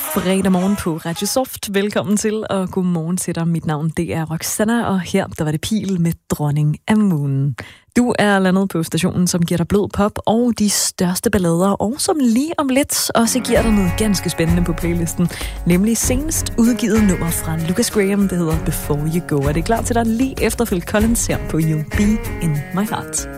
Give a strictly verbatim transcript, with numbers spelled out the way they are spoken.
fredag morgen på Radio Soft. Velkommen til, og god morgen til dig. Mit navn, det er Roxanna, og her, der var det Pil med Dronning af Moonen. Du er landet på stationen, som giver dig blød pop og de største ballader, og som lige om lidt også giver dig noget ganske spændende på playlisten, nemlig senest udgivet nummer fra Lucas Graham, det hedder Before You Go. Er det klar til dig lige efter Phil Collins her på You'll Be In My Heart?